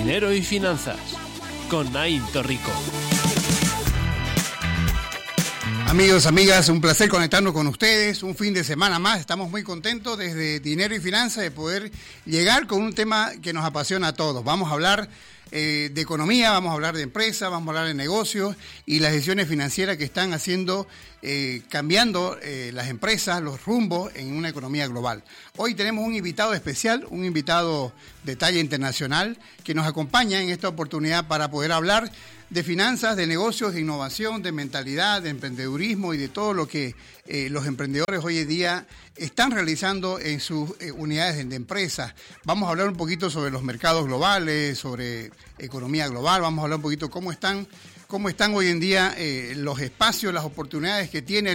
Dinero y Finanzas, con Naim Torrico. Amigos, amigas, un placer conectarnos con ustedes. Un fin de semana más. Estamos muy contentos desde Dinero y Finanzas de poder llegar con un tema que nos apasiona a todos. Vamos a hablar de economía, vamos a hablar de empresas, vamos a hablar de negocios y las decisiones financieras que están haciendo, cambiando las empresas, los rumbos en una economía global. Hoy tenemos un invitado especial, un invitado de talla internacional que nos acompaña en esta oportunidad para poder hablar de finanzas, de negocios, de innovación, de mentalidad, de emprendedurismo y de todo lo que los emprendedores hoy en día están realizando en sus unidades de empresas. Vamos a hablar un poquito sobre los mercados globales, sobre economía global, vamos a hablar un poquito cómo están hoy en día los espacios, las oportunidades que tiene